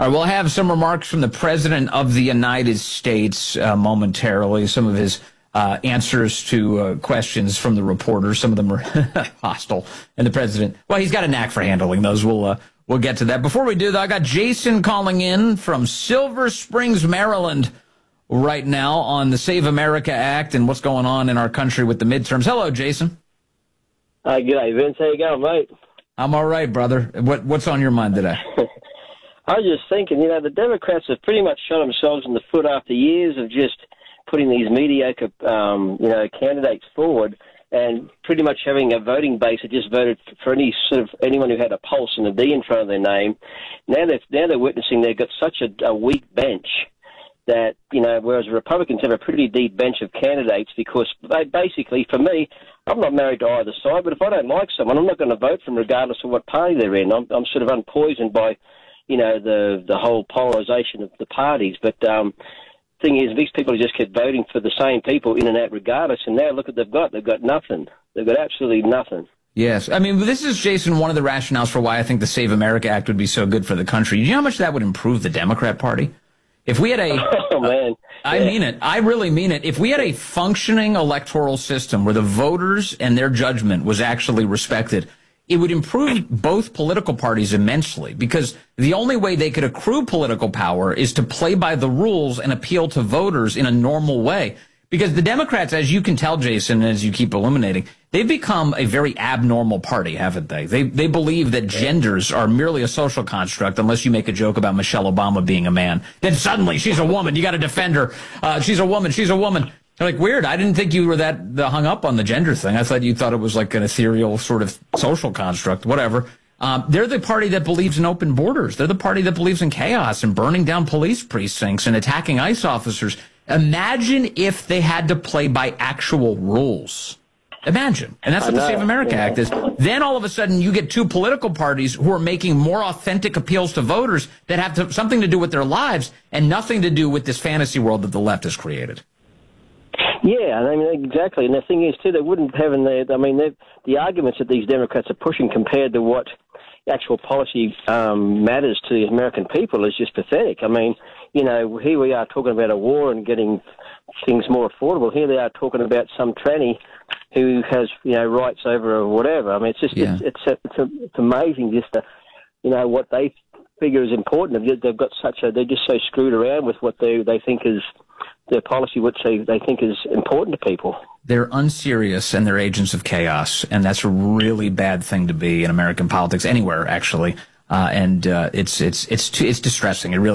All right, we'll have some remarks from the President of the United States momentarily, some of his answers to questions from the reporters. Some of them are hostile. And the President, well, he's got a knack for handling those. We'll get to that. Before we do, though, I got Jason calling in from Silver Springs, Maryland, right now on the Save America Act and what's going on in our country with the midterms. Hello, Jason. G'day, Vince. How you going, mate? I'm all right, brother. What's on your mind today? I was just thinking, the Democrats have pretty much shot themselves in the foot after years of just putting these mediocre, candidates forward and pretty much having a voting base that just voted for anyone who had a pulse and a D in front of their name. Now they're witnessing they've got such a weak bench that, whereas Republicans have a pretty deep bench of candidates because they basically, for me, I'm not married to either side, but if I don't like someone, I'm not going to vote for them regardless of what party they're in. I'm sort of unpoisoned by, the whole polarization of the parties. But thing is, these people just kept voting for the same people in and out regardless, and now look what they've got. They've got nothing. They've got absolutely nothing. Yes. I mean, this is, Jason, one of the rationales for why I think the Save America Act would be so good for the country. Do you know how much that would improve the Democrat Party? If we had oh, man. I mean it. I really mean it. If we had a functioning electoral system where the voters and their judgment was actually respected, it would improve both political parties immensely, because the only way they could accrue political power is to play by the rules and appeal to voters in a normal way. Because the Democrats, as you can tell, Jason, as you keep illuminating, they've become a very abnormal party, haven't they? They believe that genders are merely a social construct unless you make a joke about Michelle Obama being a man. Then suddenly she's a woman. You got to defend her. She's a woman. She's a woman. They're like, weird. I didn't think you were that hung up on the gender thing. I thought you thought it was like an ethereal sort of social construct, whatever. They're the party that believes in open borders. They're the party that believes in chaos and burning down police precincts and attacking ICE officers. Imagine if they had to play by actual rules. Imagine. And that's what the Save America Act is. Then all of a sudden you get two political parties who are making more authentic appeals to voters that have something to do with their lives and nothing to do with this fantasy world that the left has created. Yeah, I mean, exactly. And the thing is, too, they wouldn't have the arguments that these Democrats are pushing compared to what actual policy matters to the American people is just pathetic. I mean, here we are talking about a war and getting things more affordable. Here they are talking about some tranny who has, rights over or whatever. I mean, it's just, it's amazing just what they figure is important. They've got they're just so screwed around with what they think is their policy, which they think is important to people. They're unserious and they're agents of chaos, and that's a really bad thing to be in American politics, anywhere, actually. And it's distressing. It really